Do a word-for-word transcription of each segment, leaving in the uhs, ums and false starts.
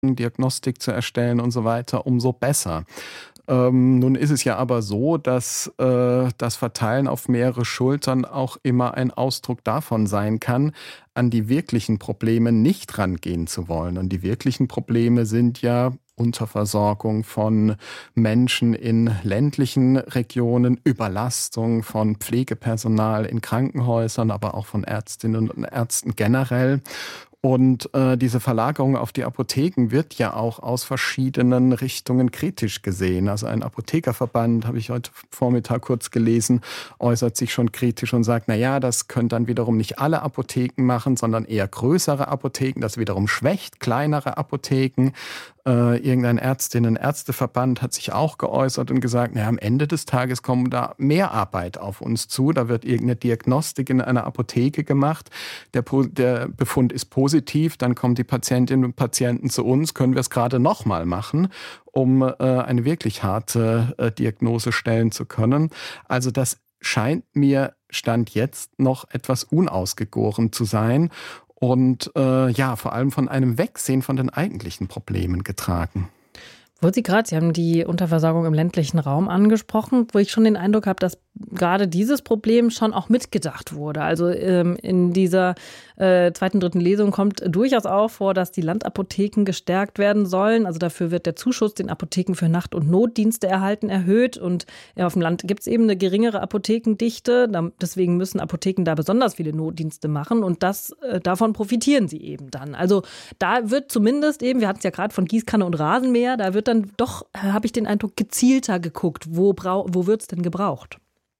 Diagnostik zu erstellen und so weiter, umso besser. Ähm, nun ist es ja aber so, dass äh, das Verteilen auf mehrere Schultern auch immer ein Ausdruck davon sein kann, an die wirklichen Probleme nicht rangehen zu wollen. Und die wirklichen Probleme sind ja Unterversorgung von Menschen in ländlichen Regionen, Überlastung von Pflegepersonal in Krankenhäusern, aber auch von Ärztinnen und Ärzten generell. Und äh, diese Verlagerung auf die Apotheken wird ja auch aus verschiedenen Richtungen kritisch gesehen. Also ein Apothekerverband, habe ich heute Vormittag kurz gelesen, äußert sich schon kritisch und sagt, na ja, das können dann wiederum nicht alle Apotheken machen, sondern eher größere Apotheken. Das wiederum schwächt kleinere Apotheken. Äh, irgendein Ärztinnen-Ärzteverband hat sich auch geäußert und gesagt, na, am Ende des Tages kommen da mehr Arbeit auf uns zu. Da wird irgendeine Diagnostik in einer Apotheke gemacht. Der, der Befund ist positiv, dann kommen die Patientinnen und Patienten zu uns, können wir es gerade nochmal machen, um äh, eine wirklich harte äh, Diagnose stellen zu können. Also das scheint mir Stand jetzt noch etwas unausgegoren zu sein. Und äh, ja, vor allem von einem Wegsehen von den eigentlichen Problemen getragen. Wo Sie gerade, Sie haben die Unterversorgung im ländlichen Raum angesprochen, wo ich schon den Eindruck habe, dass gerade dieses Problem schon auch mitgedacht wurde. Also ähm, in dieser äh, zweiten, dritten Lesung kommt durchaus auch vor, dass die Landapotheken gestärkt werden sollen. Also dafür wird der Zuschuss den Apotheken für Nacht- und Notdienste erhalten erhöht. Und ja, auf dem Land gibt es eben eine geringere Apothekendichte. Da, deswegen müssen Apotheken da besonders viele Notdienste machen. Und das, äh, davon profitieren sie eben dann. Also da wird zumindest eben, wir hatten es ja gerade von Gießkanne und Rasenmäher, da wird dann doch, habe ich den Eindruck, gezielter geguckt. Wo, brau- wo wird es denn gebraucht?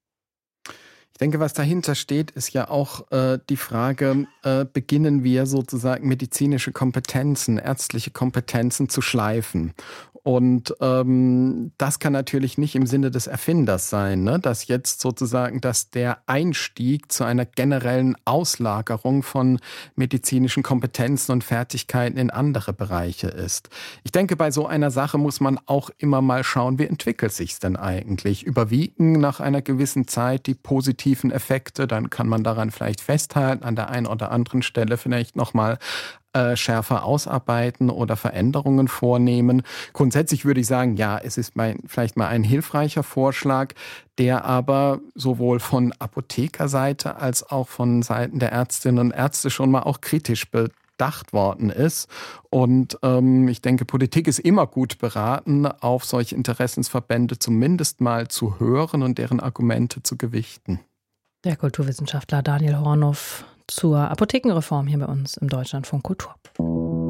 Ich denke, was dahinter steht, ist ja auch äh, die Frage, äh, beginnen wir sozusagen medizinische Kompetenzen, ärztliche Kompetenzen zu schleifen. Und ähm, das kann natürlich nicht im Sinne des Erfinders sein, ne? Dass jetzt sozusagen, dass der Einstieg zu einer generellen Auslagerung von medizinischen Kompetenzen und Fertigkeiten in andere Bereiche ist. Ich denke, bei so einer Sache muss man auch immer mal schauen, wie entwickelt sich's denn eigentlich? Überwiegen nach einer gewissen Zeit die positiven Effekte, dann kann man daran vielleicht festhalten, an der einen oder anderen Stelle vielleicht nochmal Äh, schärfer ausarbeiten oder Veränderungen vornehmen. Grundsätzlich würde ich sagen, ja, es ist mein, vielleicht mal ein hilfreicher Vorschlag, der aber sowohl von Apothekerseite als auch von Seiten der Ärztinnen und Ärzte schon mal auch kritisch bedacht worden ist. Und ähm, ich denke, Politik ist immer gut beraten, auf solche Interessensverbände zumindest mal zu hören und deren Argumente zu gewichten. Der Kulturwissenschaftler Daniel Hornow zur Apothekenreform hier bei uns im Deutschlandfunk Kultur.